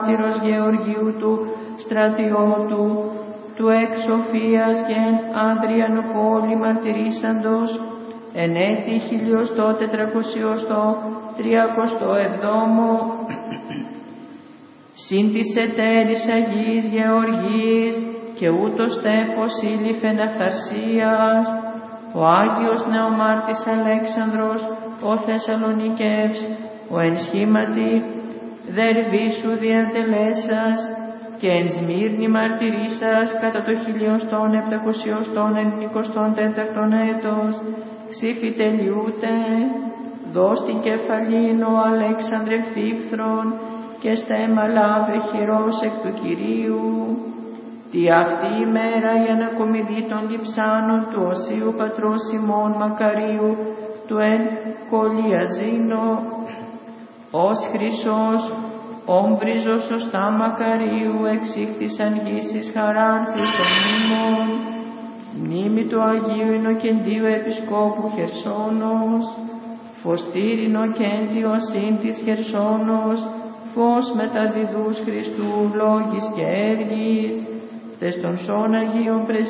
μάρτυρος Γεωργίου του στρατιώτου, του εξ Σοφίας και εν Άδριανο πόλη μαρτυρήσαντος, εν έτη 1437 συν της εταίρης Αγίας Γεωργής και ούτως τέπος ήλυφεν αυθαρσίας, ο Άγιος Νεομάρτης Αλέξανδρος, ο Θεσσαλονικεύς, ο εν σχήματι Δερβίσου διατελέσας και εν Σμύρνη μαρτυρήσας κατά το 1794 έτος, ξύφιτελιούτε, δώσ' την κεφαλήν ο Αλέξανδρε φύφθρον και στέμα λάβε χειρός εκ του Κυρίου. Τι αυτή η μέρα η ανακομιδή των διψάνων του Οσίου Πατρός Σιμών Μακαρίου του εν Κολιαζίνο, ως χρυσός όμπριζος σωστά Μακαρίου εξήχθησαν γήσεις χαράνθης των μνήμων, μνήμη του Αγίου Ινοκεντίου Επισκόπου Χερσόνος, φωστήρι Ινοκέντιο σύν της Χερσόνος, φως μεταδιδούς Χριστού λόγης και έργης, τες των σών Αγίων